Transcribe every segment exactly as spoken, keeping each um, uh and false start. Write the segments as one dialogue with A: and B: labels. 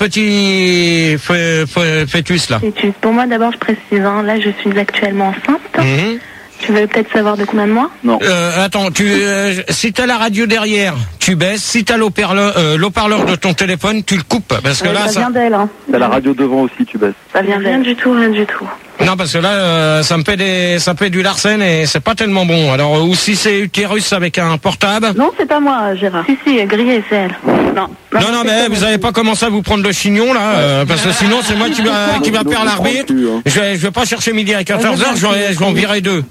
A: petit fé- fé- fœtus là.
B: Fœtus. Pour moi, d'abord, je précise, hein, là, je suis actuellement enceinte.
A: Mmh.
B: Tu veux peut-être savoir de combien de mois?
C: Non.
A: Euh, attends, tu, euh, si t'as la radio derrière, tu baisses. Si t'as l'haut-parleur, euh, l'haut-parleur de ton téléphone, tu le coupes. Parce que
B: Ouais,
A: là,
B: ça
A: ça...
B: vient d'elle. Hein.
C: T'as la radio devant aussi, tu baisses.
B: Ça vient rien du tout, rien du tout.
A: Non, parce que là, euh, ça me fait des, ça me fait du Larsen et c'est pas tellement bon. Alors, euh, ou si c'est utérus avec un portable.
B: Non, c'est pas moi, Gérard. Si, si, grillé, c'est elle. Non.
A: Non, non, mais vous avez pas commencé à vous prendre le chignon là, euh, parce que sinon c'est moi qui va, qui va perdre l'arbitre. Je vais, je vais pas chercher midi à quatorze heures, je vais, je vais en virer deux.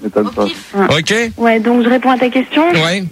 A: Ok.
B: Ouais, donc je réponds à ta question.
A: Ouais.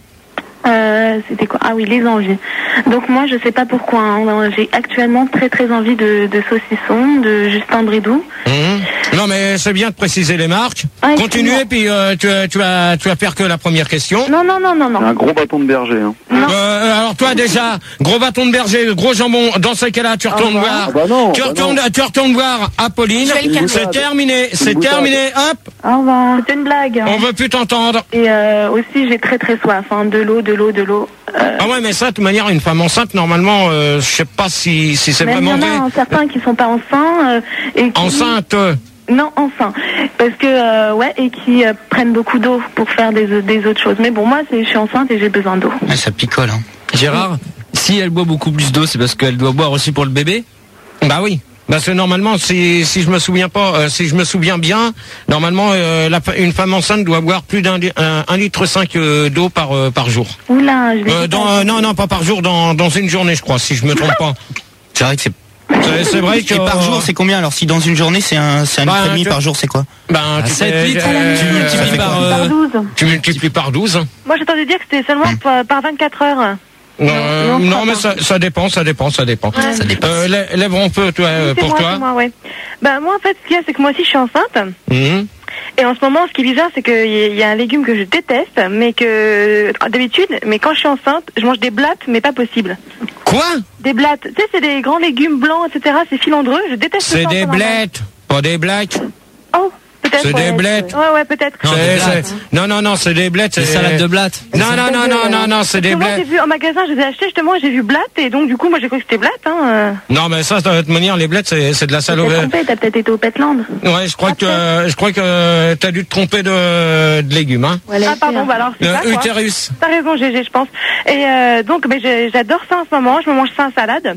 B: Euh, c'était quoi? Ah oui, les envies. Donc moi, je sais pas pourquoi. Hein, j'ai actuellement très très envie de, de saucisson, de Justin Bridou.
A: Mmh. Non, mais c'est bien de préciser les marques.
B: Ah,
A: Continuez, puis euh, tu, tu vas, tu vas faire que la première question.
B: Non, non, non, non, non.
C: Un gros bâton de berger. Hein.
A: Euh, alors toi déjà, gros bâton de berger, gros jambon. Dans ce cas-là, tu retournes
B: Oh,
A: voir.
C: Ah bah non,
A: tu
C: bah
A: retournes,
C: non.
A: tu retournes voir Apolline. C'est terminé, c'est terminé. Hop.
B: Au revoir. C'était une blague. Hein.
A: On veut plus t'entendre.
B: Et euh, aussi, j'ai très très soif. Hein, de l'eau, de l'eau, de l'eau. Euh...
A: Ah ouais, mais ça, de toute manière, une femme enceinte, normalement, euh, je sais pas si, si c'est
B: Même
A: vraiment
B: il y en a
A: vrai.
B: hein, certains qui sont pas enceints euh, et qui...
A: Enceinte. euh,
B: Non, enceints. Parce que euh, ouais, et qui euh, prennent beaucoup d'eau pour faire des des autres choses. Mais bon, moi, c'est, je suis enceinte et j'ai besoin d'eau.
D: Ouais, ça picole. Hein.
E: Gérard, si elle boit beaucoup plus d'eau, c'est parce qu'elle doit boire aussi pour le bébé?
A: Bah oui. Parce que normalement, si, si je me souviens pas, euh, si je me souviens bien, normalement, euh, la, une femme enceinte doit boire plus d'un un, un litre cinq euh, d'eau par euh, par jour.
B: Oula, je vais
A: Euh, dans, euh, non, non, pas par jour, dans dans une journée, je crois, si je me trompe pas.
D: C'est vrai que c'est.
A: C'est, c'est vrai que
D: Et par jour, c'est combien? Alors si dans une journée, c'est un, c'est un
A: Bah,
D: litre et demi
A: tu-
D: par jour, c'est quoi?
A: Ben, tu
E: sept
A: fais-
E: litres,
A: euh,
E: tu multiplies
A: euh,
E: par, euh,
B: par douze.
A: tu multiplies par douze.
B: Moi, j'entendais dire que c'était seulement par, par vingt-quatre heures.
A: Euh,
B: non,
A: non,
B: pas
A: mais
B: par-
A: ça, ça dépend, ça dépend, ça dépend.
B: Ouais.
D: Ça dépend.
A: Euh, lè- lève un peu, toi, euh,
B: C'est
A: pour
B: moi,
A: toi.
B: c'est moi, ouais. Bah, moi, en fait, ce qu'il y a, c'est que moi aussi, je suis enceinte.
A: Mhm.
B: Et en ce moment, ce qui est bizarre, c'est qu'il y, y a un légume que je déteste, mais que, d'habitude, mais quand je suis enceinte, je mange des blattes, mais pas possible.
A: Quoi?
B: Des blattes. Tu sais, c'est des grands légumes blancs, et cetera. C'est filandreux. Je déteste
A: C'est
B: ça,
A: des
B: ça, maman.
A: blettes, pas des blagues.
B: Oh, peut-être.
A: C'est
B: ouais,
A: des blettes.
B: Ouais, ouais, peut-être.
E: Non,
A: C'est-
E: des blattes.
A: c'est- non, non, non, c'est des blettes.
E: Des
A: c'est-
E: salades de blattes.
A: Non, non, non, non, non, non, c'est
B: Parce
A: des
B: que moi, j'ai
A: blettes.
B: vu en magasin, je les ai achetés justement, j'ai vu blattes, et donc du coup, moi j'ai cru que c'était blattes. Hein. euh.
A: Non, mais ça, de toute manière, les blettes, c'est, c'est de la
B: T'as
A: salope.
B: trompé, t'as peut-être été au Petland.
A: Ouais, je crois que, euh, je crois que t'as dû te tromper de, de légumes, hein.
B: Ah pardon, bah alors c'est
A: Euh,
B: ça quoi.
A: utérus.
B: T'as raison, G G, je pense. Et euh, donc, mais j'ai- j'adore ça en ce moment. Je me mange ça en salade.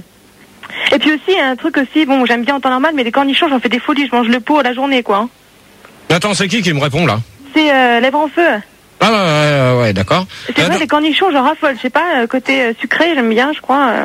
B: Et puis aussi un truc aussi, bon, j'aime bien en temps normal, mais les cornichons, j'en fais des folies. Je mange le pot à la journée, quoi. Hein.
A: Attends, c'est qui qui me répond, là?
B: C'est euh, lèvres en feu.
A: Ah, ouais, ouais, ouais, d'accord.
B: C'est
A: Euh,
B: vrai,
A: non-
B: les cornichons, j'en raffole. Je sais pas, euh, côté euh, sucré, j'aime bien, je crois. euh.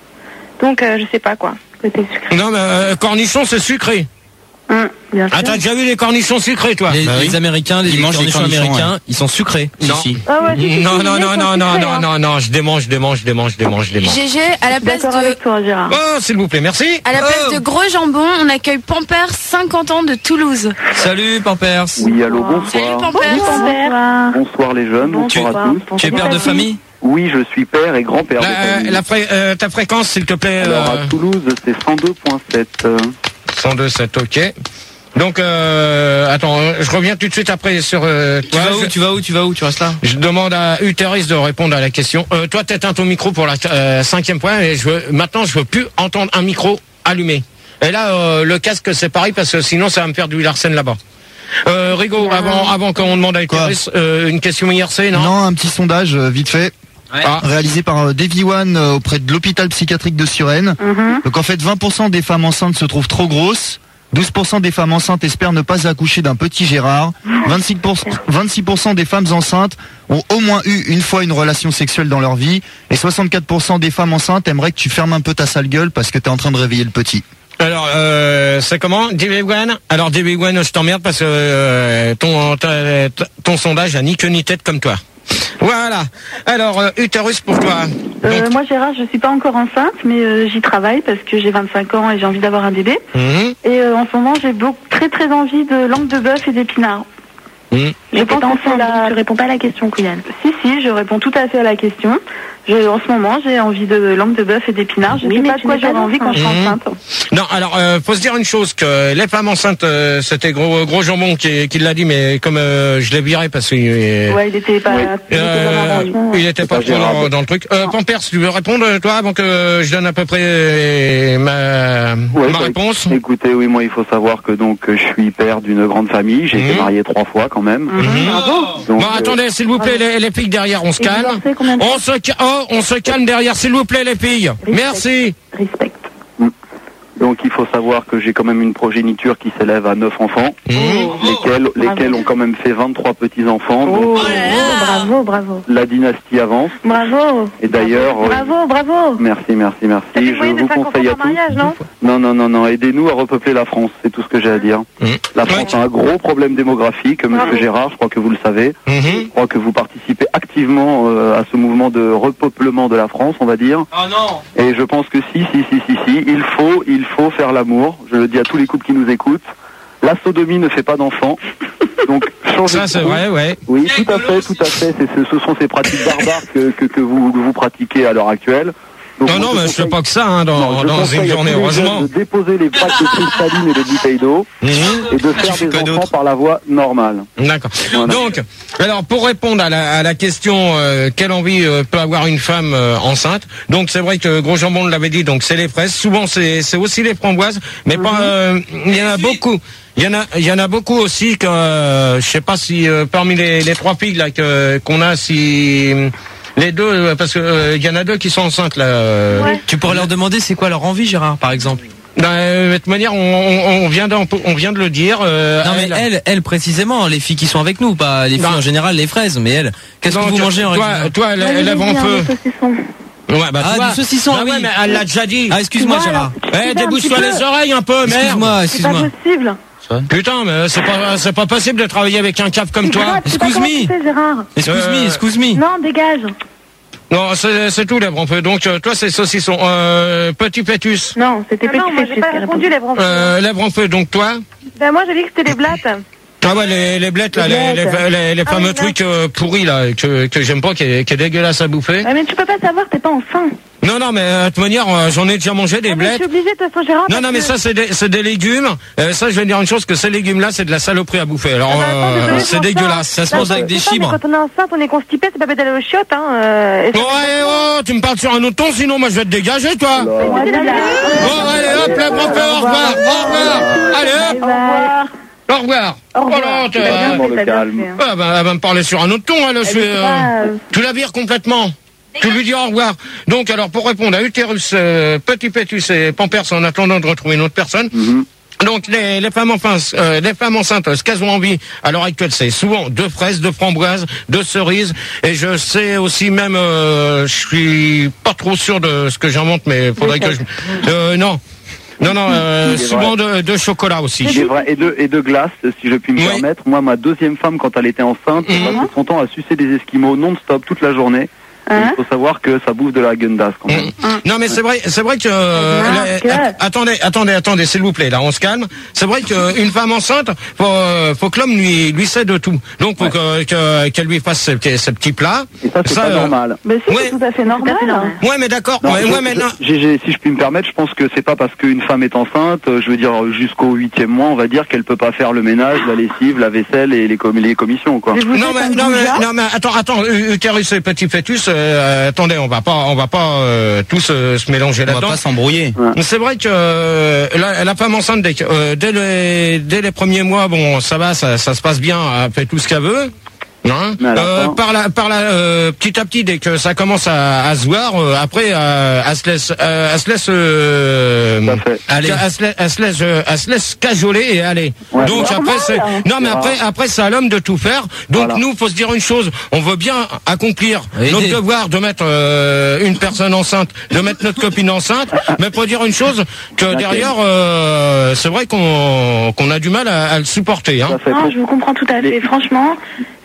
B: Donc, euh, je sais pas quoi. Côté sucré.
A: Non, mais euh, cornichons, c'est sucré.
B: Hum, bien sûr.
A: Ah, t'as déjà vu les cornichons sucrés, toi?
E: Les,
D: Bah oui.
E: les Américains, les
D: Ils mangent des
E: cornichons
D: cornichons,
E: américains,
D: ouais.
E: ils sont sucrés.
A: Non.
D: Si, si.
B: Ah ouais, si, si, si,
A: Non,
B: les
A: non,
B: mecs
A: non,
B: sont
A: non, non,
B: sucrés,
A: non,
B: hein.
A: non, non, je démange, je démange, je démange, je démange, je démange.
F: G G, à la place
B: D'accord
F: de,
B: avec toi, Gérard.
A: Oh, s'il vous plaît, merci.
F: à la place
A: Oh.
F: de Gros Jambon, on accueille Pampers, cinquante ans de Toulouse.
E: Salut Pampers.
C: Oui, allô,
F: Salut
C: bonsoir.
F: Pampers.
B: Bonsoir.
C: Bonsoir les jeunes, bonsoir à tous.
E: Tu es père de famille?
C: Oui, je suis père et grand-père de
A: La,
C: famille.
A: la fré- euh, ta fréquence, s'il te plaît.
C: Alors
A: euh,
C: à Toulouse, c'est cent deux virgule sept.
A: cent deux sept, ok. Donc, euh, attends, euh, je reviens tout de suite après sur euh,
E: Tu
A: toi.
E: vas où?
A: je,
E: Tu vas où? Tu vas où? Tu restes là?
A: je demande à Uteris de répondre à la question. Euh, toi, t'éteins ton micro pour la euh, cinquième point et je veux, maintenant, je veux plus entendre un micro allumé. Et là, euh, le casque, c'est pareil parce que sinon, ça va me faire du Larsen là-bas. Euh, Rigo, avant, avant qu'on demande à Uteris, euh, une question I R C, non?
G: Non, un petit sondage euh, vite fait,
A: Ah.
G: réalisé par euh, Davy One euh, auprès de l'hôpital psychiatrique de Suresnes.
B: Mhm.
G: Donc en fait, vingt pour cent des femmes enceintes se trouvent trop grosses. douze pour cent des femmes enceintes espèrent ne pas accoucher d'un petit Gérard. vingt-six pour cent, vingt-six pour cent des femmes enceintes ont au moins eu une fois une relation sexuelle dans leur vie. Et soixante-quatre pour cent des femmes enceintes aimeraient que tu fermes un peu ta sale gueule parce que t'es en train de réveiller le petit.
A: Alors, euh, c'est comment, David Gwen? Alors, David Gwen, je t'emmerde parce que euh, ton, ta- ta- ton sondage a ni queue ni tête comme toi. Voilà. Alors, euh, Uterus pour toi.
B: Euh,
A: Donc,
B: moi, Gérard, je suis pas encore enceinte, mais euh, j'y travaille parce que j'ai vingt-cinq ans et j'ai envie d'avoir un bébé.
A: mhm.
B: Et euh, en ce moment, j'ai beaucoup, très très envie de langue de bœuf et d'épinards.
A: Mmh.
B: Je pense que c'est la...
H: Tu réponds pas à la question, Kylian.
B: Si, si, je réponds tout à fait à la question. Je, en ce moment, j'ai envie de langue de bœuf et d'épinards. Je ne
H: Oui,
B: sais
H: mais
B: pas de
H: tu
B: quoi
H: n'es pas
B: j'aurais envie quand je suis
A: Mmh.
B: enceinte.
A: Non, alors euh, faut se dire une chose, que les femmes enceintes, euh, c'était gros gros jambon qui, qui l'a dit, mais comme euh, je l'ai viré parce qu'il euh,
B: Ouais, il était pas...
C: Oui.
B: il était
A: euh,
B: vraiment-
A: il était pas
C: pas
A: trop dans,
C: gérable.
A: dans le truc. Euh, Pampers, tu veux répondre toi avant que je donne à peu près ma,
C: Ouais,
A: ma
C: bah,
A: réponse?
C: Écoutez, oui, moi, il faut savoir que donc je suis père d'une grande famille. J'ai été
A: Mhm.
C: marié trois fois quand même.
A: Mhm.
B: Bravo.
C: Donc,
A: Bon,
C: euh,
A: attendez, s'il vous plaît, les, les filles derrière, on se
B: Et vous
A: calme.
B: dansez combien de temps
A: On se, ca- oh, on se calme derrière, s'il vous plaît, les filles. Merci.
B: Respect.
C: donc il faut savoir que j'ai quand même une progéniture qui s'élève à neuf enfants,
A: Mmh.
C: lesquels, lesquels ont quand même fait vingt-trois petits-enfants.
B: Oh,
C: Donc,
B: oh, bravo, bravo.
C: la dynastie avance.
B: Bravo.
C: Et d'ailleurs, euh,
B: Bravo, bravo.
C: merci, merci, merci.
B: Ça fait
C: Je
B: moyenne de
C: vous
B: cinq
C: conseille à
B: enfants par mariage, non?
C: tous. Non, non, non, non. Aidez-nous à repeupler la France. C'est tout ce que j'ai à dire.
A: Mmh.
C: La France
A: Ouais.
C: a un gros problème démographique, Monsieur
B: Bravo.
C: Gérard. Je crois que vous le savez.
A: Mhm.
C: Je crois que vous participez activement euh, à ce mouvement de repeuplement de la France, on va dire.
E: Oh non.
C: Et je pense que si, si, si, si, si, il faut, il faut faire l'amour. Je le dis à tous les couples qui nous écoutent. La sodomie ne fait pas d'enfants. Donc, changez
A: Ça,
C: de
A: c'est
C: couple.
A: vrai, ouais.
C: Oui, tout à fait, tout à fait. C'est, ce, ce sont ces pratiques barbares que, que, que vous, que vous pratiquez à l'heure actuelle. Donc,
A: Non,
C: moi,
A: non,
C: je
A: mais je fais
C: conseille-
A: pas que ça, hein, dans,
C: Non, je
A: dans
C: conseille
A: une
C: à
A: journée,
C: tous les
A: heureusement.
C: jeunes de déposer les packs de cristalline et de bouteilles d'eau
A: Mhm.
C: et de faire
D: fais
C: des
D: quoi
C: enfants
D: d'autre
C: par la voie normale.
A: D'accord.
C: Voilà.
A: Donc, alors pour répondre à la, à la question euh, quelle envie euh, peut avoir une femme euh, enceinte, donc c'est vrai que Gros Jambon l'avait dit, donc c'est les fraises. Souvent c'est c'est aussi les framboises, mais pas. euh, Il y en a beaucoup. Il y en a, il y en a beaucoup aussi que euh, je sais pas si euh, parmi les, les trois filles là que qu'on a si les deux euh, parce que euh, il y en a deux qui sont enceintes là. euh,
B: Ouais.
E: Tu pourrais leur demander c'est quoi leur envie, Gérard, par exemple.
A: ben, euh, de toute manière, on, on, on vient d'en- on vient de le dire. euh,
E: Non mais
A: elle-
E: elles, elles précisément, les filles qui sont avec nous, pas les filles
A: Non.
E: en général, les fraises, mais elles, qu'est-ce que
A: Donc,
E: vous mangez en
A: toi,
E: règle
A: toi, elle, elle lève en feu. Ouais, bah,
E: Ah,
A: tu vois.
E: du saucisson,
A: Ah
E: oui.
A: ouais, mais elle l'a déjà dit.
E: Ah, excuse-moi, Gérard.
A: Eh, débouche-toi les oreilles un peu, merde.
E: Excuse-moi,
B: C'est pas
E: excuse-moi.
B: possible.
A: Putain, mais c'est pas, c'est pas possible de travailler avec un cap comme toi.
B: Gérard, tu sais pas
E: excuse
B: comment
E: me.
B: tu fais, Gérard.
E: Excuse
A: Euh,
E: me, excuse me.
B: Non, dégage.
A: Non, c'est, c'est tout, lèvre en feu. Donc, euh, toi, c'est saucisson. Euh, petit pétus.
B: Non, c'était
H: Ah non,
B: petit
H: moi,
B: fétus
H: j'ai pas
B: qui a
H: répondu,
B: répondu.
H: les bronzes.
A: Euh, lèvre en feu. Donc, toi?
B: Ben moi, j'ai dit que c'était les blattes.
A: Ah ouais, les, les blettes, là,
B: Les
A: les, les,
B: blettes.
A: les, les
B: Ah
A: fameux
B: oui,
A: trucs euh, pourris, là, que, que j'aime pas, qui est, qui est dégueulasse à bouffer.
B: Ah, mais tu peux pas savoir, t'es pas enceinte.
A: Non, non, mais euh, de toute manière, euh, j'en ai déjà mangé des
B: Ah, mais je
A: blettes.
B: suis obligée, de toute façon, Gérard.
A: Non,
B: parce
A: non, mais
B: que-
A: ça, c'est des, c'est des légumes. Euh, ça, je vais dire une chose, que ces légumes-là, c'est de la saloperie à bouffer. Alors,
B: Ah bah, attends,
A: euh,
B: désolé,
A: c'est
B: je pense
A: dégueulasse.
B: pas.
E: Ça se
B: Là,
E: mange avec
B: je
E: des
B: sais pas, mais
E: fibres.
B: Quand on est enceinte, on est constipé, c'est pas bête d'aller aux chiottes, hein. euh, et ça-
A: Ouais, oh, tu me parles sur un autre ton, sinon moi je vais te dégager, toi.
C: Alors,
B: Ouais, là, là.
A: Bon, allez, hop, la prof, au revoir, au revoir. Allez,
B: Au
A: hop,
B: revoir.
A: au revoir.
B: Au
A: Oh
B: revoir.
A: là,
B: Tu l'as bien
C: Dans
B: fait,
C: le
B: t'as bien
C: calme.
B: fait, hein.
A: ah, bah, elle va me parler sur un autre ton, hein, là, je
B: Elle
A: suis,
B: était
A: euh,
B: pas, euh,
A: tu la vires complètement. Tu lui dis au revoir. Donc, alors, pour répondre à Utérus, euh, Petit Pétus et Pampers, en attendant de retrouver une autre personne.
C: mhm.
A: Donc, les, les femmes enfin, euh, les femmes enceintes, ce qu'elles ont envie à l'heure actuelle, c'est souvent de fraises, de framboises, de cerises. Et je sais aussi même, euh, je suis pas trop sûr de ce que j'invente, mais faudrait que je, euh, non. Non, non, euh,
C: C'est
A: souvent de, de chocolat aussi.
C: C'est vrai. Et de, et de glace, si je puis me
A: Oui.
C: permettre. Moi, ma deuxième femme, quand elle était enceinte,
A: Mhm.
C: passait son temps à sucer des esquimaux non-stop toute la journée. Et
B: Hein
C: il faut savoir que ça bouffe de la gundas quand même.
A: Non, mais c'est vrai, c'est vrai que. euh,
B: Marc.
A: la- att- attendez, attendez, attendez, s'il vous plaît, là, on se calme. C'est vrai qu'une femme enceinte, faut, euh, faut que l'homme lui, lui cède tout. Donc, faut que, que- qu'elle lui fasse ses, ses petits plats.
C: Et ça, c'est
A: Ça,
C: pas
A: euh,
C: normal.
B: Mais si,
A: Ouais.
B: c'est tout à fait normal.
H: Tout à fait normal.
A: Ouais, mais d'accord.
C: Non,
A: Ouais,
C: je-
A: ouais, mais
C: je-
A: non.
C: j'ai- j'ai- si je puis me permettre, je pense que c'est pas parce qu'une femme est enceinte, euh, je veux dire jusqu'au huitième mois, on va dire qu'elle peut pas faire le ménage, la lessive, la vaisselle et les, com- les commissions, quoi.
B: Mais vous
A: Non
B: êtes
A: mais,
B: un
A: non, mais,
B: goujat.
A: non mais attends, attends, U- utérus et petit fœtus, euh, attendez, on va pas, on va pas euh, tous euh, se mélanger
D: On va
A: là-dedans.
D: pas s'embrouiller.
A: C'est vrai que euh, la, la femme enceinte, dès, que, euh, dès, les, dès les premiers mois, bon, ça va, ça, ça se passe bien, elle fait tout ce qu'elle veut. Hein
C: Mais à la
A: euh,
C: fin-
A: par la, par la, euh, petit à petit, dès que ça commence à, à se voir, euh, après, euh, elle se laisse, euh, elle se laisse, euh,
C: Tout à fait.
A: allez, elle se laisse, elle se laisse, euh, elle se laisse cajoler et aller.
C: Ouais.
A: Donc
B: C'est
A: après, c'est,
B: normal.
A: non mais après, après, c'est à l'homme de tout faire. Donc
C: Voilà.
A: nous, faut se dire une chose, on veut bien accomplir
E: Aider.
A: notre devoir de mettre euh, une personne enceinte, de mettre notre copine enceinte, mais pour dire une chose, que derrière, euh, c'est vrai qu'on qu'on a du mal à, à le supporter.
C: Tout
A: Hein.
C: à fait.
B: Non, je vous comprends tout à fait.
C: Les-
B: Franchement,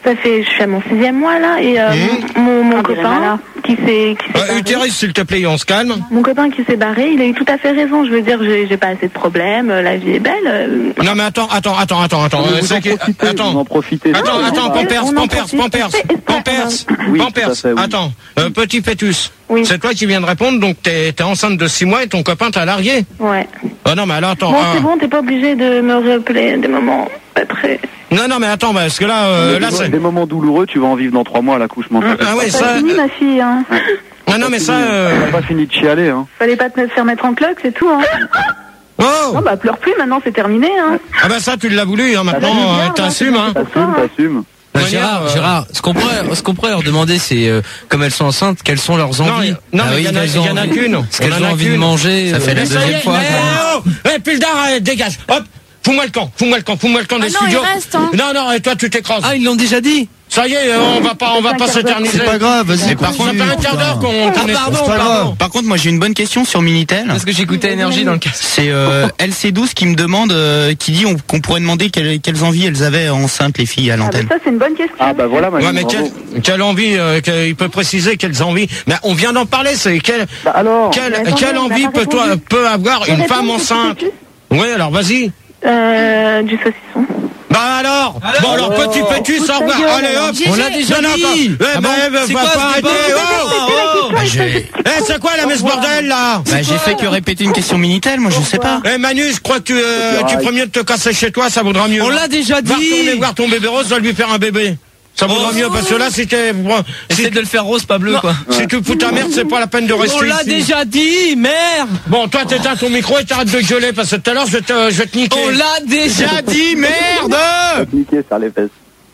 B: Ça fait, je suis à mon sixième mois là, et euh,
A: Mmh.
B: mon, mon copain qui s'est qui s'est
A: Euh,
B: barré,
A: utérus, s'il te plaît, on se calme.
B: mon copain qui s'est barré, il a eu tout à fait raison. Je veux dire, j'ai j'ai pas assez de problèmes, euh, la vie est belle. euh,
A: Non mais attends, attends, attends, attends, attends.
C: Vous
A: euh,
C: en
A: c'est qui-
C: profitez, vous
A: attends.
C: en profitez.
A: Attends,
B: Non,
A: attends,
B: on en
A: Pampers,
B: profite,
A: Pampers,
B: on en
A: Pampers,
B: profite.
A: Pampers,
C: Oui,
A: Pampers.
C: tout à fait, oui.
A: Attends, euh, petit fœtus.
B: Oui.
A: C'est toi qui viens de répondre, donc t'es t'es enceinte de six mois et ton copain t'a largué.
B: Ouais.
A: Oh non mais alors attends.
B: Bon,
A: ah.
B: c'est bon, t'es pas obligé de me rappeler des moments pas très.
A: Non non mais attends, parce que là, euh, là
C: des,
A: c'est.
C: des moments douloureux, tu vas en vivre dans trois mois à l'accouchement.
A: Ah ouais
B: Ça
A: ça.
B: a fini, ma fille. Hein.
A: Ah non mais ça. euh,
C: T'as pas fini de chialer, hein.
B: Fallait pas te faire mettre en cloque, c'est tout. Hein.
A: Oh.
B: Non, bah pleure plus. Maintenant, c'est terminé. Hein.
A: Ah bah ça tu l'as voulu, hein. Maintenant
B: Ah, bah,
A: euh,
B: bien,
A: t'assumes, hein.
C: T'assumes, t'assumes.
E: Bah,
A: Ouais,
E: Gérard,
A: euh,
E: Gérard, ce qu'on pourrait, ce qu'on pourrait leur demander, c'est euh, comme elles sont enceintes, quelles sont leurs
A: Non,
E: envies.
A: non,
E: Ah
A: mais
E: oui,
A: il y en a-
E: elles
A: il y en a
E: envie-
A: qu'une.
E: Ce
A: Il y
E: qu'elles
A: en a
E: ont envie de
A: qu'une.
E: manger.
D: Ça
E: euh,
D: fait la
E: la
A: Ça y
D: deuxième
A: est,
D: fois.
A: eh,
D: quand même.
A: oh, eh, Pildar, eh, dégage. Hop, fous-moi le camp, fous-moi le camp, fous-moi le camp des
F: Ah non,
A: studios.
F: il reste, hein.
A: Non, non, et toi tu t'écrases.
E: Ah, ils l'ont déjà dit.
A: Ça y est, euh, on va pas, on va pas s'éterniser.
G: C'est pas grave, vas-y.
A: Mais par contre, ça fait un quart d'heure qu'on qu'on est.
E: pardon,
G: C'est pas grave.
D: Par contre, moi j'ai une bonne question sur Minitel.
E: Parce que j'écoutais Énergie dans le casque.
D: C'est euh, L C douze qui me demande, euh, qui dit on- qu'on pourrait demander quelles, quelles envies elles avaient enceintes les filles à
B: Ah, bah,
D: l'antenne.
B: ça, c'est une bonne question.
C: Ah bah voilà, Manu,
A: Ouais, mais
C: bravo.
A: quelle, quelle envie, euh, que- il peut préciser quelles envies. Mais on vient d'en parler, c'est quelle,
C: Bah alors,
A: quelle,
B: mais attendez,
A: quelle
B: on n'a
A: envie
B: pas
A: peut, toi,
B: répondu.
A: peut avoir
B: Je
A: une
B: réponds,
A: femme
B: petit
A: enceinte?
B: fœtus.
A: Oui, alors vas-y.
B: Euh, du saucisson.
A: Bah alors, bon alors
C: Oh.
A: petit fœtus, au
B: Ta
A: revoir.
B: gueule,
A: Allez
B: alors.
A: hop,
F: Gégé.
E: On l'a déjà
A: Non, non, attends.
E: dit.
A: Eh
E: Ah
A: ben,
E: bon
A: eh ben,
E: C'est
A: va
E: quoi
A: pas
E: ce
A: arrêter.
E: débat
A: Oh, oh.
D: Bah, j'ai
A: Eh, c'est quoi la messe bordel là?
D: bah, j'ai fait que répéter une question Minitel, moi je sais pas.
A: Eh Manu, je crois que tu, euh, tu ferais mieux de te casser chez toi, ça vaudra mieux.
E: On l'a déjà
A: Va retourner
E: dit.
A: voir ton bébé rose, va lui faire un bébé. Ça vaudra
E: Oh.
A: mieux parce que là, si t'es,
E: Essaye
A: si,
E: de le faire rose, pas bleu, quoi.
A: si tu fous ta merde, c'est pas la peine de rester
E: On l'a
A: ici.
E: déjà dit, merde.
A: Bon, toi, t'éteins ton micro et t'arrêtes de gueuler parce que tout à l'heure, je vais te, je vais te niquer.
E: On l'a déjà dit, merde.
C: va te niquer sur les fesses.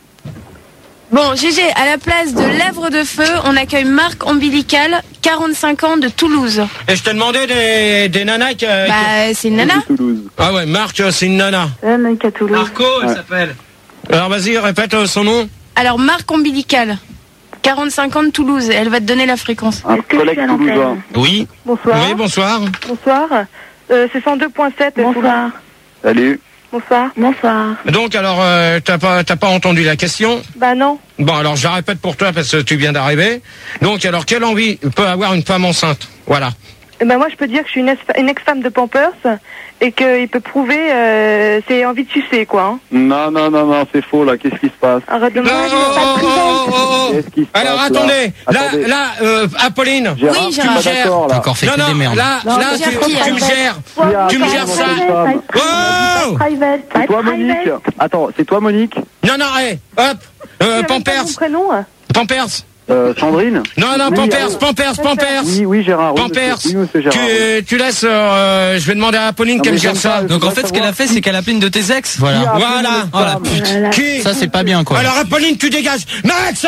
F: Bon, Gégé, à la place de lèvres de feu, on accueille Marc Ombilical, quarante-cinq ans de Toulouse.
A: Et je t'ai demandé des, des nanas qui, euh, qui-
F: Bah, c'est une nana.
C: Toulouse.
A: Ah ouais, Marc, euh, c'est une nana.
B: Un mec à Toulouse.
E: Marco, il s'appelle.
A: Alors vas-y, répète euh, son nom.
F: Alors, Marc Ombilical, quarante-cinq ans de Toulouse. Elle va te donner la fréquence.
C: Un
B: Est-ce que je
C: collègue
B: suis à l'antenne?
C: toulousain.
D: Oui.
B: Bonsoir.
A: Oui, bonsoir.
B: Bonsoir. Euh, c'est cent deux point sept. Bonsoir.
C: Salut.
B: Bonsoir. Bonsoir.
A: Donc alors, euh, t'as pas, t'as pas entendu la question.
B: Bah non.
A: Bon, alors je la répète pour toi parce que tu viens d'arriver. Donc alors, quelle envie peut avoir une femme enceinte? Voilà.
B: Eh ben moi, je peux dire que je suis une, ex- une ex-femme de Pampers et qu'il peut prouver euh, c'est envie de sucer, quoi. Hein.
C: Non, non, non, non, c'est faux là. Qu'est-ce qui se passe?
B: Arrête de me
A: Non,
B: dire,
A: oh,
B: pas de
A: oh,
B: prison.
A: oh, oh, oh.
C: Qu'est-ce qui se passe
A: Alors
C: là
A: attendez, là,
C: Attendez.
A: là, euh, Apolline.
C: Gérard,
F: Oui,
C: tu
F: Gérard.
C: pas d'accord
D: T'as
C: là.
D: encore fait
A: Non,
D: que des
A: non,
D: merdes.
A: là,
B: Non,
A: là,
B: mais
A: tu,
F: j'ai
A: tu
F: appris,
A: me
F: hein.
A: gères.
B: Ouais,
A: Tu me
B: ouais,
A: gères
B: ouais,
A: ça.
B: ouais, ouais,
A: Oh
B: Private.
C: C'est toi Monique. Attends, c'est toi Monique.
A: Non, non, hé, hop, euh, Pampers,
B: Mon prénom.
A: Pampers.
C: Euh, Sandrine.
A: Non, non,
C: Oui,
A: Pampers,
C: allô.
A: Pampers, Pampers.
C: Oui, oui, Gérard. Oui,
A: Pampers.
C: monsieur, oui, monsieur Gérard.
A: Tu, tu laisses, euh, je vais demander à Apolline
C: Non,
A: qu'elle
C: mais
A: gère
C: j'aime
A: ça.
C: pas,
E: Donc en fait, ce qu'elle a fait, c'est qu'elle a appelé une de tes ex.
C: Qui
D: Voilà.
C: a appelé
A: Voilà.
C: une
E: Oh la
C: femme
E: pute.
B: Voilà.
A: Qui
D: Ça c'est pas bien quoi.
A: Alors Apolline, tu dégages. Max